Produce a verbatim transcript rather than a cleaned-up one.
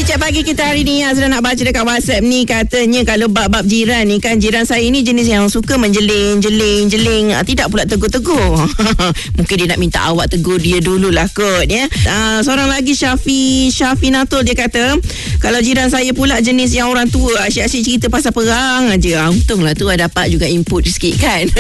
Cek pagi kita hari ni Azra nak baca dekat WhatsApp ni. Katanya kalau bab-bab jiran ni kan, jiran saya ni jenis yang suka menjeling, jeling, jeling, tidak pula tegur-tegur. Mungkin dia nak minta awak tegur dia dululah kot ya. Uh, seorang lagi Syafi Syafinatul, dia kata kalau jiran saya pula jenis yang orang tua asyik-asyik cerita pasal perang aja. Untunglah tu dapat juga input sikit kan.